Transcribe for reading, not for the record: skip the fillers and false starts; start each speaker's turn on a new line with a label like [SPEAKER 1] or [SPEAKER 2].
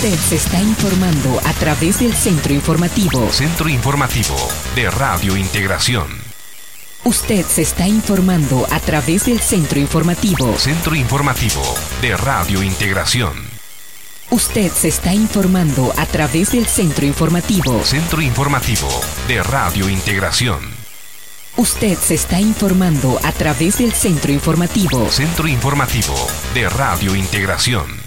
[SPEAKER 1] Usted se está informando a través del Centro Informativo.
[SPEAKER 2] Centro Informativo de Radio Integración.
[SPEAKER 1] Usted se está informando a través del Centro Informativo.
[SPEAKER 2] Centro Informativo de Radio Integración.
[SPEAKER 1] Usted se está informando a través del Centro Informativo.
[SPEAKER 2] Centro Informativo de Radio Integración.
[SPEAKER 1] Usted se está informando a través del Centro Informativo.
[SPEAKER 2] Centro Informativo de Radio Integración.